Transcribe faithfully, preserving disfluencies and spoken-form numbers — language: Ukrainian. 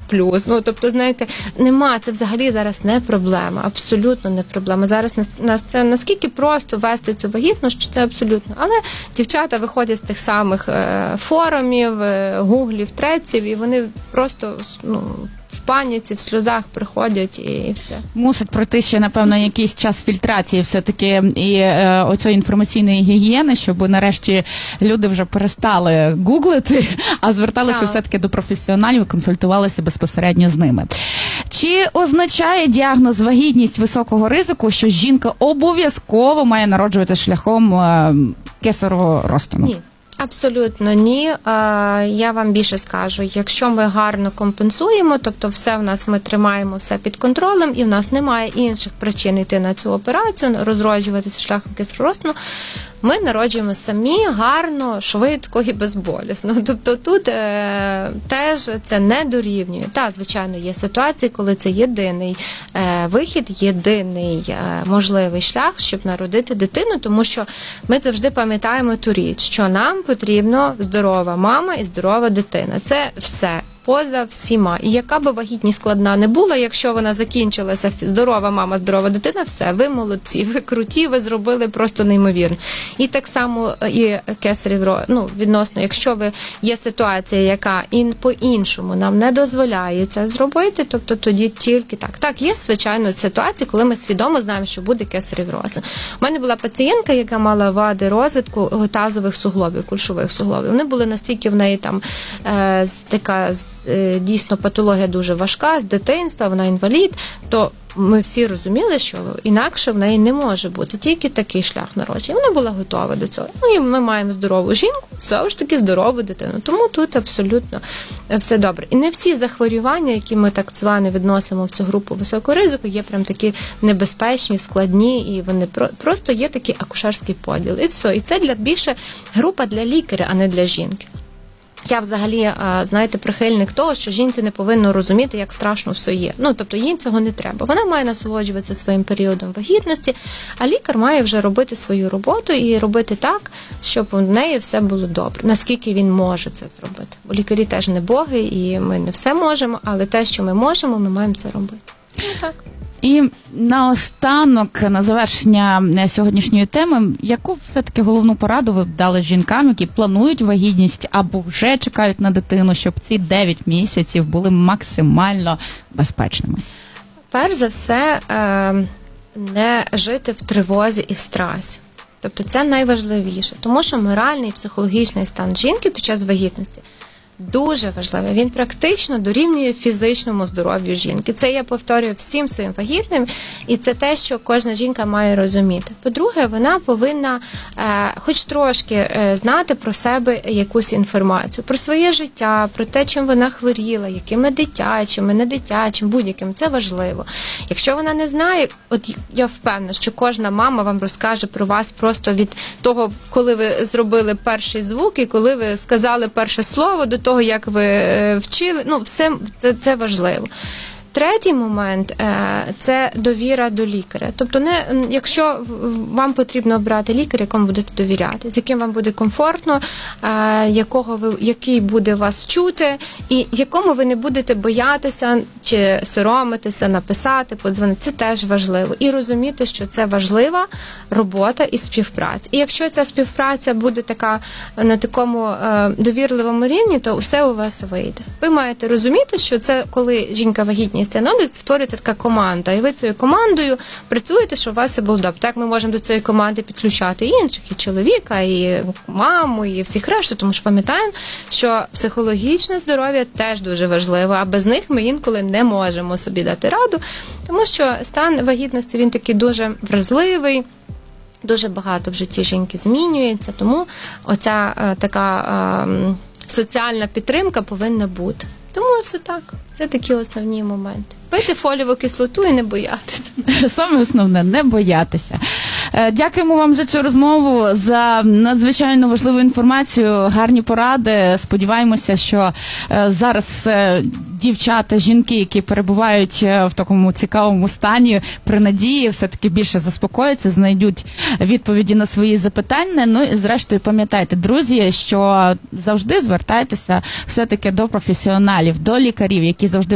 плюс. Ну, тобто, знаєте, нема, це взагалі зараз не проблема, абсолютно не проблема. Зараз нас, нас це наскільки просто вести цю вагітність, що це абсолютно. Але дівчата виходять з тих самих е, форумів, е, гуглів, треців, і вони просто, ну, в паніці, в сльозах приходять і все. Мусить пройти ще, напевно, якийсь час фільтрації все-таки і е, оцієї інформаційної гігієни, щоб нарешті люди вже перестали гуглити, а зверталися Так. все-таки до професіоналів і консультувалися безпосередньо з ними. Чи означає діагноз вагітність високого ризику, що жінка обов'язково має народжувати шляхом е, кесаревого розтину? Ні. Абсолютно ні. Я вам більше скажу, якщо ми гарно компенсуємо, тобто все в нас, ми тримаємо все під контролем, і в нас немає інших причин йти на цю операцію, розроджуватися шляхом кесаревого, ми народжуємо самі гарно, швидко і безболісно. Тобто тут е, теж це не дорівнює. Так, звичайно, є ситуації, коли це єдиний е, вихід, єдиний е, можливий шлях, щоб народити дитину, тому що ми завжди пам'ятаємо ту річ, що нам потрібна здорова мама і здорова дитина. Це все. Поза всіма. І яка би вагітність складна не була, якщо вона закінчилася, здорова мама, здорова дитина, все, ви молодці, ви круті, ви зробили просто неймовірно. І так само і кесарів, ну, відносно, якщо ви є ситуація, яка і по-іншому нам не дозволяє це зробити, тобто тоді тільки так. Так, є, звичайно, ситуації, коли ми свідомо знаємо, що буде кесарів розтин. У мене була пацієнтка, яка мала вади розвитку тазових суглобів, кульшових суглобів. Вони були настільки в неї там е, така дійсно патологія дуже важка, з дитинства, вона інвалід, то ми всі розуміли, що інакше в неї не може бути, тільки такий шлях народження. Вона була готова до цього. Ну і ми маємо здорову жінку, знову ж таки здорову дитину. Тому тут абсолютно все добре. І не всі захворювання, які ми так звано відносимо в цю групу високого ризику, є прям такі небезпечні, складні, і вони просто є такий акушерський поділ. І все. І це для більше група для лікаря, а не для жінки. Я взагалі, знаєте, прихильник того, що жінці не повинно розуміти, як страшно все є. Ну, тобто їй цього не треба. Вона має насолоджуватися своїм періодом вагітності, а лікар має вже робити свою роботу і робити так, щоб у неї все було добре. Наскільки він може це зробити. Бо лікарі теж не боги, і ми не все можемо, але те, що ми можемо, ми маємо це робити. Ну, так. І наостанок, на завершення сьогоднішньої теми, яку все-таки головну пораду ви б дали жінкам, які планують вагітність або вже чекають на дитину, щоб ці дев'ять місяців були максимально безпечними? Перш за все, не жити в тривозі і в стресі. Тобто це найважливіше, тому що моральний і психологічний стан жінки під час вагітності дуже важливий. Він практично дорівнює фізичному здоров'ю жінки. Це я повторюю всім своїм вагітним, і це те, що кожна жінка має розуміти. По-друге, вона повинна е, хоч трошки е, знати про себе якусь інформацію, про своє життя, про те, чим вона хворіла, якими дитячими, не дитячим, будь-яким. Це важливо. Якщо вона не знає, от я впевнена, що кожна мама вам розкаже про вас просто від того, коли ви зробили перший звук і коли ви сказали перше слово, до того, як ви вчили, ну, все це, це важливо. Третій момент – це довіра до лікаря. Тобто, не, якщо вам потрібно обрати лікаря, якому будете довіряти, з яким вам буде комфортно, якого ви, який буде вас чути, і якому ви не будете боятися чи соромитися, написати, подзвонити. Це теж важливо. І розуміти, що це важлива робота і співпраця. І якщо ця співпраця буде така на такому довірливому рівні, то все у вас вийде. Ви маєте розуміти, що це коли жінка вагітність створюється така команда, і ви цією командою працюєте, щоб у вас все було добре. Так ми можемо до цієї команди підключати і інших, і чоловіка, і маму, і всіх решту, тому що пам'ятаємо, що психологічне здоров'я теж дуже важливо, а без них ми інколи не можемо собі дати раду, тому що стан вагітності, він такий дуже вразливий, дуже багато в житті жінки змінюється, тому оця а, така а, соціальна підтримка повинна бути. Тому ось так. Це такі основні моменти. Пити фолієву кислоту і не боятися. Саме основне – не боятися. Дякуємо вам за цю розмову, за надзвичайно важливу інформацію, гарні поради. Сподіваємося, що зараз дівчата, жінки, які перебувають в такому цікавому стані, при надії, все-таки більше заспокояться, знайдуть відповіді на свої запитання. Ну і зрештою пам'ятайте, друзі, що завжди звертайтеся все-таки до професіоналів, до лікарів, які завжди